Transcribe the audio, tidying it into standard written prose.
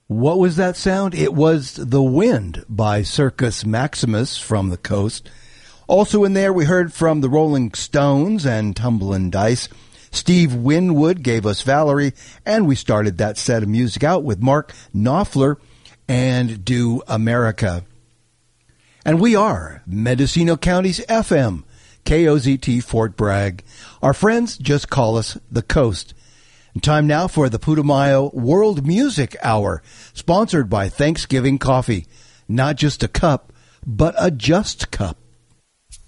What was that sound? It was The Wind by Circus Maximus from the Coast. Also in there, we heard from the Rolling Stones and Tumblin' Dice. Steve Winwood gave us Valerie, and we started that set of music out with Mark Knopfler and Do America. And we are Mendocino County's FM, KOZT Fort Bragg. Our friends just call us The Coast. Time now for the Putumayo World Music Hour, sponsored by Thanksgiving Coffee. Not just a cup, but a just cup.